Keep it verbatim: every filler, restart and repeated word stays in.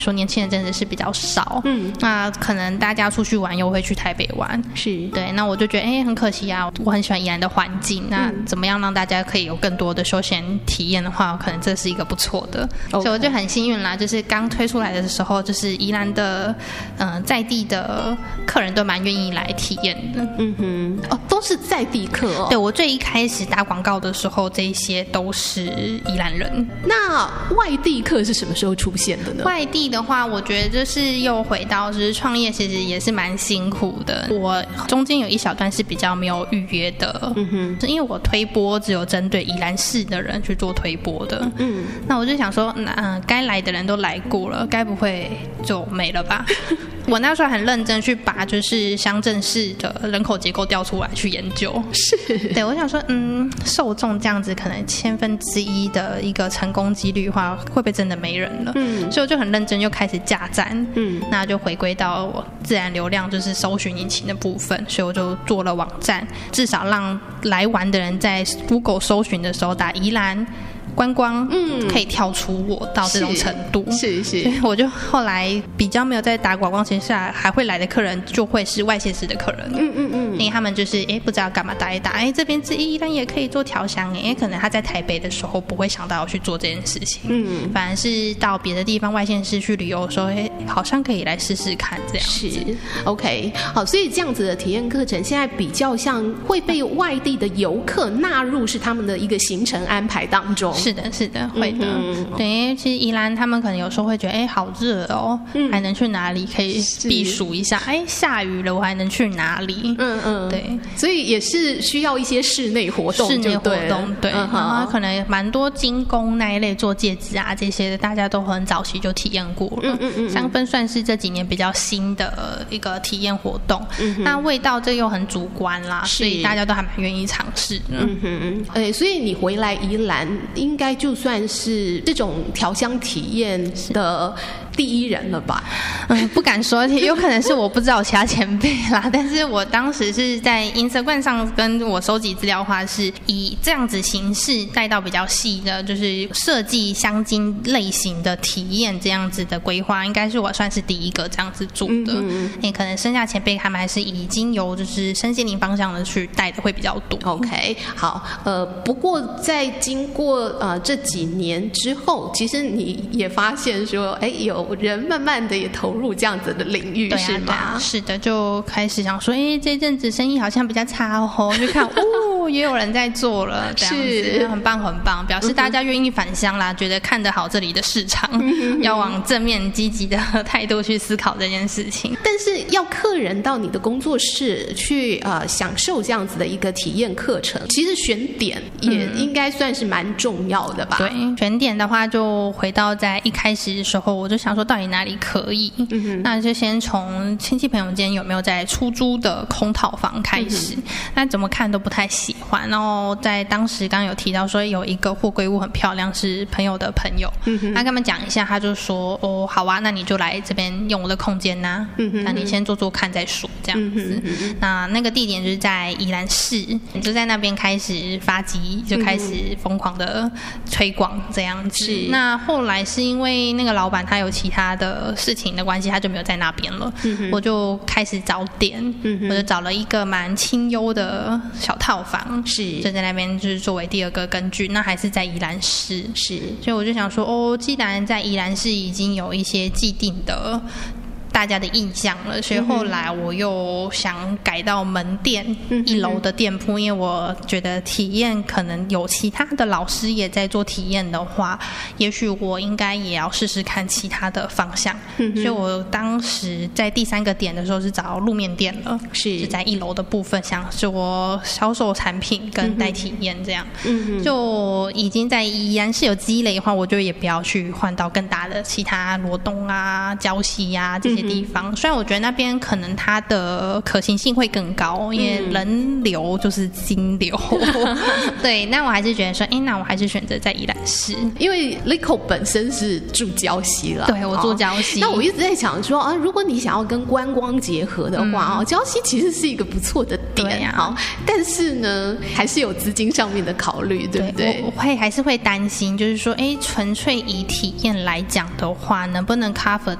说年轻人真的是比较少， 嗯， 那可能大家出去玩又会去台北玩， 是对，那我就觉得哎很可惜啊，我很喜欢宜兰的环境，那怎么样让大家可以有更多的休闲体验的话，可能这是一个不错的， okay. 所以我就很幸运啦，就是刚推出来的时候，就是宜兰的嗯、呃、在地的客人都蛮愿意来体验的， 嗯哼，哦，都是在地客哦。 对，我最一开始打广告的时候，这一些都是宜兰人。 那外地客是什么时候出现的呢？ 外地的话，我觉得就是又回到就是创业，其实也是蛮辛苦的。我中间有一小段是比较没有预约的，嗯哼，因为我推播只有针对宜兰市的人去做推播的，嗯，那我就想说，嗯、呃，该来的人都来过了，该不会就没了吧？我那时候很认真去把就是乡镇市的人口结构调出来去研究， 是对我想说，嗯，受众这样子可能千分之一的一个成功几率的话，会不会真的没人了？嗯，所以我就很认真又开始架站，嗯，那就回归到我自然流量就是搜寻引擎的部分，所以我就做了网站，至少让来玩的人在 Google 搜寻的时候打宜兰观光，嗯，可以跳出我到这种程度， 是是， 所以我就后来比较没有在打广告情况下，还会来的客人就会是外县市的客人，嗯嗯嗯，因为他们就是哎不知道干嘛打一打，哎这边是宜兰也可以做调香，哎可能他在台北的时候不会想到要去做这件事情，嗯，反而是到别的地方外县市去旅游的时候，哎好像可以来试试看这样子。 是 OK 好，所以这样子的体验课程现在比较像会被外地的游客纳入是他们的一个行程安排当中。 是的，是的，会的。嗯、对，因为其实宜兰他们可能有时候会觉得，哎，好热哦，嗯、还能去哪里可以避暑一下？哎，下雨了，我还能去哪里？嗯嗯，对， 所以也是需要一些室内活动， 室内活动，对， 嗯、 然后可能蛮多精工那一类做戒指啊这些的，大家都很早期就体验过了。嗯嗯嗯，香氛算是这几年比较新的一个体验活动。嗯、那味道这又很主观啦，所以大家都还蛮愿意尝试的。嗯哼，哎，所以你回来宜兰应该就算是这种调香体验的第一人了吧？ 嗯，不敢说，有可能是我不知道其他前辈啦。但是我当时是在 Instagram 上跟我收集资料的话，是以这样子形式带到比较细的，就是设计香精类型的体验这样子的规划，应该是我算是第一个这样子做的。嗯嗯，你可能剩下前辈他们还是已经有就是身心灵方向的去带的会比较多。 OK， 好，呃，不过在经过呃这几年之后，其实你也发现说，哎，有人慢慢的也投入这样子的领域， 对啊， 是吗？ 对啊，是的，就开始想说，哎，这阵子生意好像比较差哦，就看哦，也有人在做了，这样子很棒很棒，表示大家愿意返乡啦，嗯、觉得看得好这里的市场，嗯、要往正面积极的态度去思考这件事情。 但是要客人到你的工作室去呃享受这样子的一个体验课程，其实选点也应该算是蛮重要的吧？ 对，选点的话就回到在一开始的时候，我就想说到底哪里可以，嗯、那就先从亲戚朋友间有没有在出租的空套房开始，嗯、那怎么看都不太喜欢。然后在当时刚刚有提到说有一个货柜屋很漂亮，是朋友的朋友，嗯、那跟他们讲一下，他就说哦好啊，那你就来这边用我的空间呐，啊，嗯、那你先做做看再说这样子。嗯、那那个地点就是在宜兰市，你就在那边开始发迹，就开始疯狂的推广这样子。嗯、那后来是因为那个老板他有其他的事情的关系，他就没有在那边了。嗯、我就开始找点，嗯、我就找了一个蛮清幽的小套房，是就在那边就是作为第二个根据。那还是在宜兰市，是，所以我就想说，哦，既然在宜兰市已经有一些既定的大家的印象了，所以后来我又想改到门店，嗯、一楼的店铺，因为我觉得体验可能有其他的老师也在做体验的话，也许我应该也要试试看其他的方向。嗯、所以我当时在第三个点的时候是找路面店了，是就在一楼的部分，想说销售产品跟带体验这样。嗯、就已经在宜兰是有积累的话，我就也不要去换到更大的其他罗东啊、礁溪啊这些些地方。嗯、虽然我觉得那边可能它的可行性会更高，因为人流就是金流。对，那我还是觉得说，哎，那我还是选择在宜兰市， 因为 Lico 本身是住礁溪啦。 对，我住礁溪。 那我一直在想说啊，如果你想要跟观光结合的话，哦、嗯，礁溪其实是一个不错的点。对呀、啊，但是呢，还是有资金上面的考虑，对不对？ 对，我, 我会还是会担心，就是说，哎，纯粹以体验来讲的话，能不能 cover